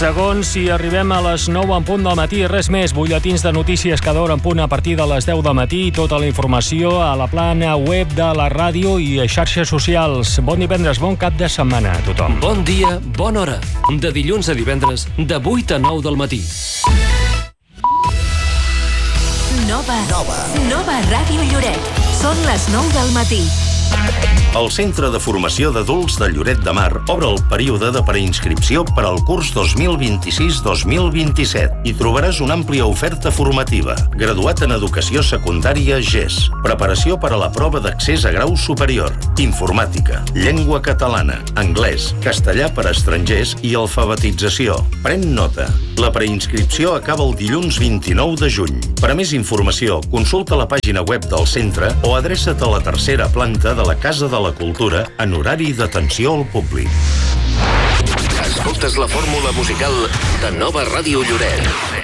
Segons si arribem a les 9 en punt del matí, res més. Butlletins de notícies cada hora en punt a partir de les 10 del matí. Tota la informació a la plana web de la ràdio i a xarxes socials. Bon divendres, bon cap de setmana a tothom. Bon dia, bona hora. De dilluns a divendres, de 8 a 9 del matí. Nova Ràdio Lloret. Són les 9 del matí. El Centre de Formació d'Adults de Lloret de Mar obre el període de preinscripció per al curs 2026-2027. Hi trobaràs una àmplia oferta formativa. Graduat en Educació Secundària GES. Preparació per a la prova d'accés a grau superior. Informàtica. Llengua catalana. Anglès. Castellà per a estrangers i alfabetització. Pren nota. La preinscripció acaba el dilluns 29 de juny. Per a més informació, consulta la pàgina web del centre o adreça't a la tercera planta de la Casa de la Cultura en horari d'atenció al públic. Escoltes la fórmula musical de Nova Ràdio Lloret.